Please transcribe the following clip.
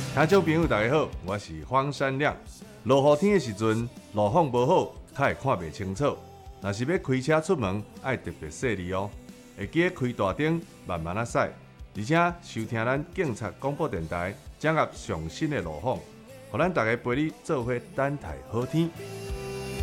听众朋友，大家好，我是荒山亮。落雨天的时阵，路况不好，较会看袂清楚。若是要开车出门，爱特别细腻哦。会记得开大灯，慢慢驶，而且收听咱警察广播电台，掌握上新的路况，互咱大家陪你做伙等待好天。